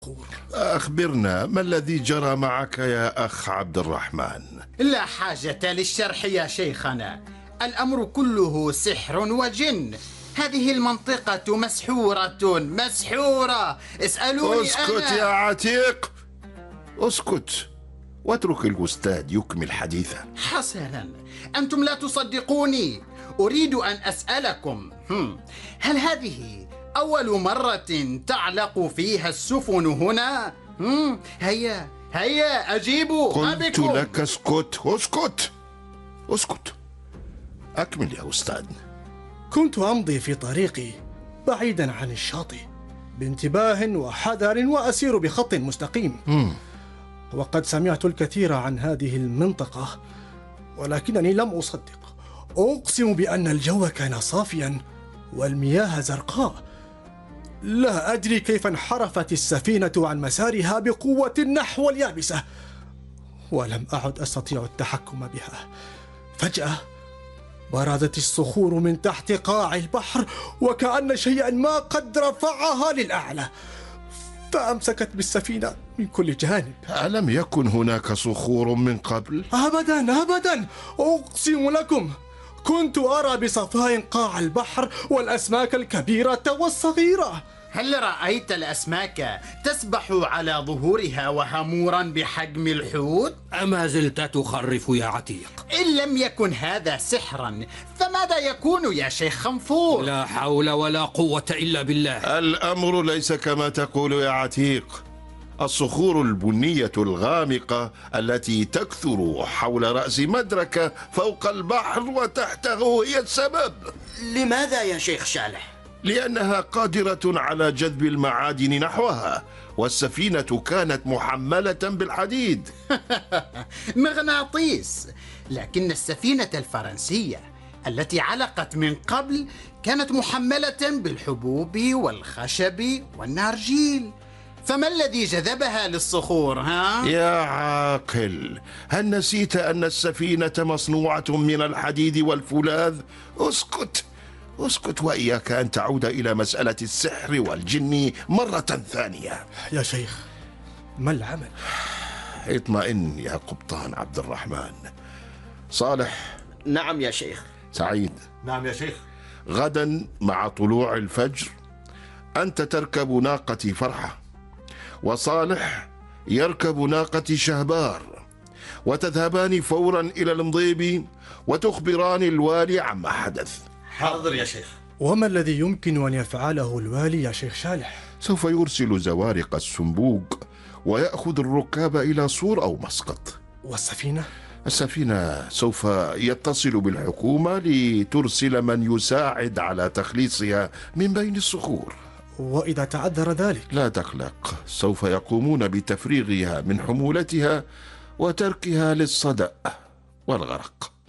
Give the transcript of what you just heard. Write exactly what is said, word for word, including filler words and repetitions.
الصخور. أخبرنا ما الذي جرى معك يا أخ عبد الرحمن؟ لا حاجة للشرح يا شيخنا، الأمر كله سحر وجن. هذه المنطقة مسحورة مسحورة، اسألوني. اسكت أنا. يا عتيق، اسكت واترك الأستاذ يكمل حديثه. حسنا، أنتم لا تصدقوني، أريد أن أسألكم، هل هذه أول مرة تعلق فيها السفن هنا؟ هيا هيا أجيبوا. قلت أبكم. لك اسكت اسكت اسكت. أكمل يا أستاذ. كنت أمضي في طريقي بعيدا عن الشاطئ بانتباه وحذر، وأسير بخط مستقيم. مم. وقد سمعت الكثير عن هذه المنطقة، ولكنني لم أصدق. أقسم بأن الجو كان صافيا والمياه زرقاء. لا أدري كيف انحرفت السفينة عن مسارها بقوة نحو اليابسة، ولم أعد أستطيع التحكم بها. فجأة برزت الصخور من تحت قاع البحر، وكأن شيئا ما قد رفعها للأعلى، فأمسكت بالسفينة من كل جانب. ألم يكن هناك صخور من قبل؟ أبدا أبدا، أقسم لكم كنت أرى بصفاء قاع البحر والأسماك الكبيرة والصغيرة. هل رأيت الأسماك تسبح على ظهورها وهمورا بحجم الحوت؟ أما زلت تخرف يا عتيق؟ إن لم يكن هذا سحرا فماذا يكون يا شيخ خنفور؟ لا حول ولا قوة إلا بالله. الأمر ليس كما تقول يا عتيق. الصخور البنية الغامقة التي تكثر حول رأس مدركة فوق البحر وتحته هي السبب. لماذا يا شيخ شالح؟ لأنها قادرة على جذب المعادن نحوها، والسفينة كانت محملة بالحديد. مغناطيس. لكن السفينة الفرنسية التي علقت من قبل كانت محملة بالحبوب والخشب والنارجيل. فما الذي جذبها للصخور ها؟ يا عاقل، هل نسيت أن السفينة مصنوعة من الحديد والفولاذ؟ اسكت اسكت، وإياك أن تعود إلى مسألة السحر والجن مرة ثانية. يا شيخ، ما العمل؟ اطمئن يا قبطان عبد الرحمن. صالح. نعم يا شيخ. سعيد. نعم يا شيخ. غدا مع طلوع الفجر أنت تركب ناقة فرحة، وصالح يركب ناقة شهبار، وتذهبان فورا إلى المضيب وتخبران الوالي عما حدث. حاضر يا شيخ. وما الذي يمكن أن يفعله الوالي يا شيخ شالح؟ سوف يرسل زوارق السنبوق ويأخذ الركاب إلى صور أو مسقط. والسفينة؟ السفينة سوف يتصل بالحكومة لترسل من يساعد على تخليصها من بين الصخور. وإذا تعذر ذلك؟ لا تقلق، سوف يقومون بتفريغها من حمولتها وتركها للصدأ والغرق.